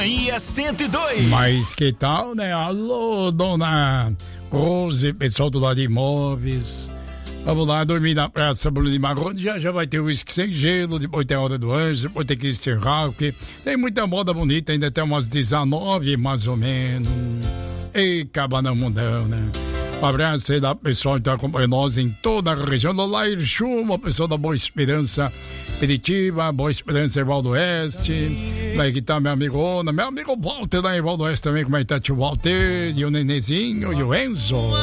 Companhia 102. Mas que tal, né? Alô, dona Rose, pessoal do lado de imóveis. Vamos lá, dormir na Praça Bruno de Marrone. Já vai ter uísque sem gelo, depois tem a hora do anjo, depois tem que encerrar, porque tem muita moda bonita, ainda até umas 19, mais ou menos. E acaba no mundão, né? Um abraço aí da pessoal que acompanha nós em toda a região do Lair Chuma, pessoal da Boa Esperança, Peritiba, Boa Esperança, Ervaldo Oeste. Vai que tá meu amigo Ona, meu amigo Walter lá em Ervaldo Oeste também, como é que tá tio Walter, e o Nenezinho e o Enzo.